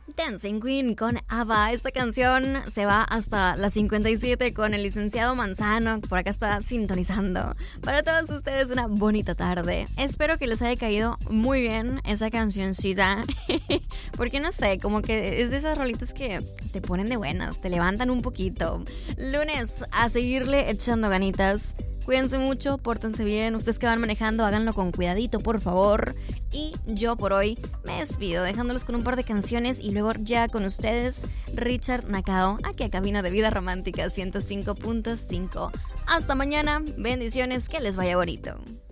Dancing Queen con ABBA. Esta canción se va hasta las 57 con el licenciado Manzano. Por acá está sintonizando. Para todos ustedes una bonita tarde. Espero que les haya caído muy bien esa cancioncita. Porque no sé, como que es de esas rolitas que te ponen de buenas, te levantan un poquito. Lunes, a seguirle echando ganitas. Cuídense mucho, pórtense bien. Ustedes que van manejando, háganlo con cuidadito, por favor. Y yo por hoy me despido, dejándolos con un par de canciones y luego ya con ustedes, Richard Nakao, aquí a Cabina de Vida Romántica 105.5. Hasta mañana, bendiciones, que les vaya bonito.